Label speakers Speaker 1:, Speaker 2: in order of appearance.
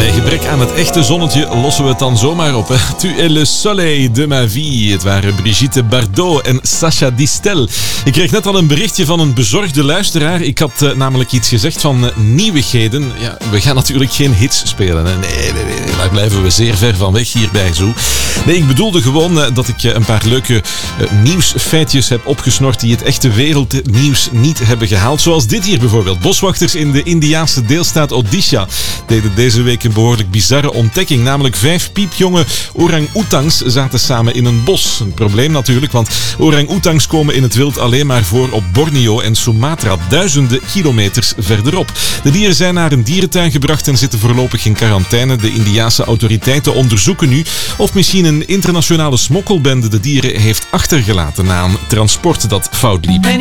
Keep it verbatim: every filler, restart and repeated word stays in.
Speaker 1: Bij gebrek aan het echte zonnetje lossen we het dan zomaar op. Hè? Tu es le soleil de ma vie. Het waren Brigitte Bardot en Sacha Distel. Ik kreeg net al een berichtje van een bezorgde luisteraar. Ik had uh, namelijk iets gezegd van uh, nieuwigheden. Ja, we gaan natuurlijk geen hits spelen. Hè? Nee, nee, nee, daar blijven we zeer ver van weg hier bij Zoo. Nee, ik bedoelde gewoon uh, dat ik uh, een paar leuke uh, nieuwsfeitjes heb opgesnort die het echte wereldnieuws niet hebben gehaald. Zoals dit hier bijvoorbeeld. Boswachters in de Indiaanse deelstaat Odisha deden deze week een behoorlijk bizarre ontdekking. Namelijk vijf piepjonge orang-oetangs zaten samen in een bos. Een probleem natuurlijk, want orang-oetangs komen in het wild alleen maar voor op Borneo en Sumatra, duizenden kilometers verderop. De dieren zijn naar een dierentuin gebracht en zitten voorlopig in quarantaine. De Indiase autoriteiten onderzoeken nu of misschien een internationale smokkelbende de dieren heeft achtergelaten na een transport dat fout liep.